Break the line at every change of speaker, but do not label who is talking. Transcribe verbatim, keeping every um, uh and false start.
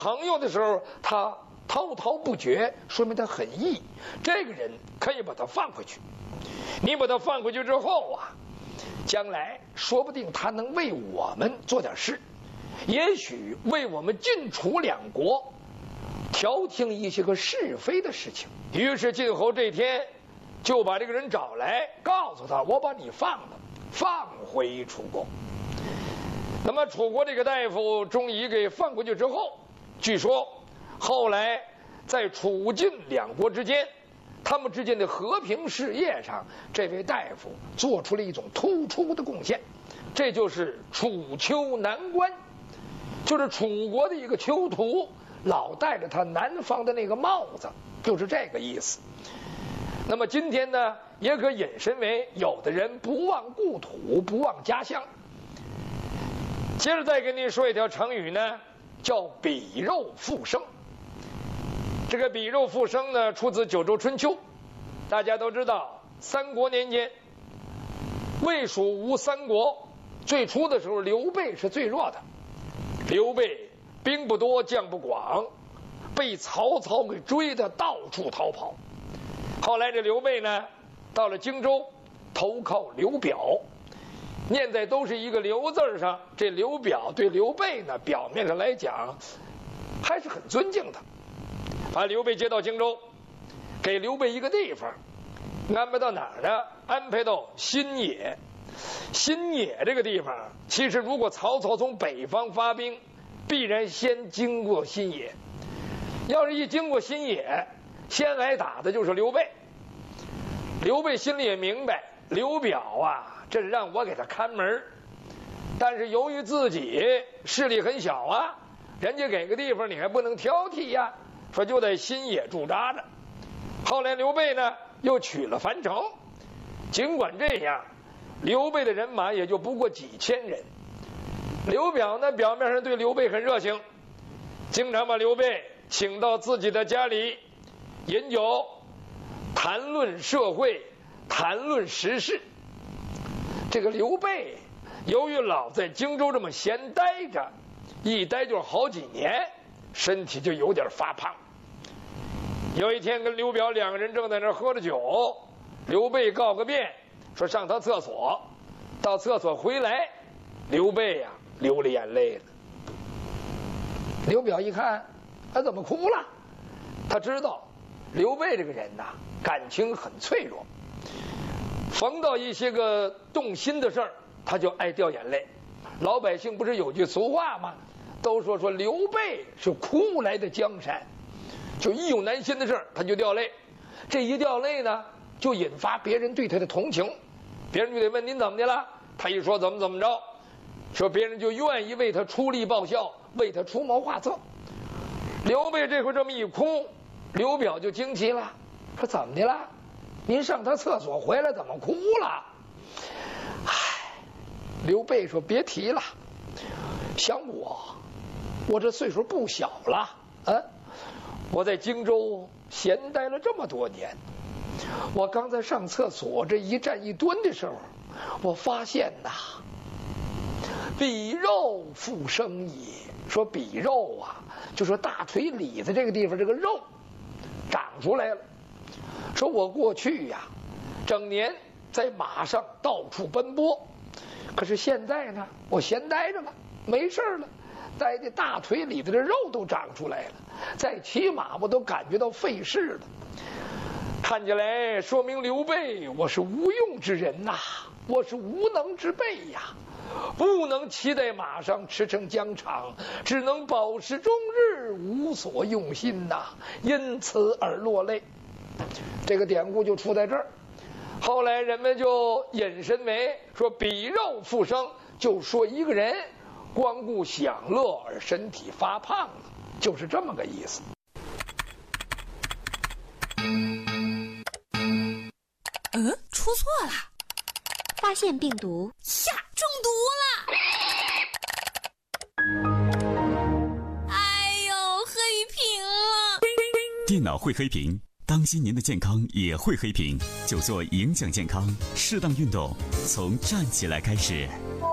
朋友的时候，他滔滔不绝，说明他很义。这个人可以把他放回去。你把他放回去之后啊，将来说不定他能为我们做点事，也许为我们晋楚两国调停一些个是非的事情。于是晋侯这天就把这个人找来，告诉他：我把你放了，放回楚国。那么楚国这个大夫钟仪给放回去之后，据说后来在楚晋两国之间，他们之间的和平事业上，这位大夫做出了一种突出的贡献。这就是楚丘南关，就是楚国的一个丘图，老戴着他南方的那个帽子，就是这个意思。那么今天呢，也可引申为有的人不忘故土，不忘家乡。接着再跟您说一条成语呢，叫比肉复生。这个比肉复生呢，出自《九州春秋》。大家都知道，三国年间，魏蜀吴三国最初的时候，刘备是最弱的。刘备兵不多，将不广，被曹操给追得到处逃跑。后来这刘备呢，到了荆州，投靠刘表。念在都是一个刘字上，这刘表对刘备呢，表面上来讲还是很尊敬的，把刘备接到荆州，给刘备一个地方，安排到哪儿呢？安排到新野。新野这个地方，其实如果曹操从北方发兵，必然先经过新野。要是一经过新野，先挨打的就是刘备。刘备心里也明白，刘表啊，这是让我给他看门，但是由于自己势力很小啊，人家给个地方你还不能挑剔呀，说就在新野驻扎着。后来刘备呢又取了樊城，尽管这样，刘备的人马也就不过几千人。刘表呢表面上对刘备很热情，经常把刘备请到自己的家里饮酒，谈论社会，谈论时事。这个刘备由于老在荆州这么闲待着，一待就是好几年，身体就有点发胖。有一天跟刘表两个人正在那喝着酒，刘备告个便，说上趟厕所。到厕所回来，刘备呀、啊、流了眼泪了。刘表一看，他怎么哭了？他知道刘备这个人呐、啊，感情很脆弱，逢到一些个动心的事儿，他就爱掉眼泪。老百姓不是有句俗话吗？都说说刘备是哭来的江山，就一有难心的事儿他就掉泪。这一掉泪呢，就引发别人对他的同情，别人就得问您怎么的了，他一说怎么怎么着，说别人就愿意为他出力报效，为他出谋划策。刘备这回这么一哭，刘表就惊奇了，说怎么的了？您上他厕所回来怎么哭了？唉，刘备说别提了，想我，我这岁数不小了啊！我在荆州闲待了这么多年，我刚在上厕所这一站一蹲的时候，我发现呐，比肉复生也。说比肉啊，就说大腿里子这个地方这个肉长出来了。说我过去呀、啊，整年在马上到处奔波，可是现在呢，我闲待着了，没事了，待的大腿里的这肉都长出来了，再骑马我都感觉到费事了。看起来说明刘备我是无用之人呐、啊，我是无能之辈呀，不能骑在马上驰骋疆场，只能饱食终日，无所用心呐、啊，因此而落泪。这个典故就出在这儿。后来人们就引申为说比肉复生，就说一个人光顾享乐而身体发胖了，就是这么个意思。
嗯，出错了，
发现病毒
呀，中毒了！哎呦，黑屏了！
电脑会黑屏，当心您的健康也会黑屏，就做影响健康，适当运动，从站起来开始。